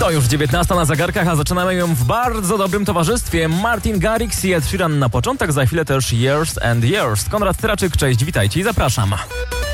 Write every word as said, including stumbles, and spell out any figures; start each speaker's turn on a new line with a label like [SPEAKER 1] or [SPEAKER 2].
[SPEAKER 1] To już dziewiętnasta na zegarkach, a zaczynamy ją w bardzo dobrym towarzystwie. Martin Garrix i Ed Sheeran na początek, za chwilę też Years and Years. Konrad Traczyk, cześć, witajcie i zapraszam.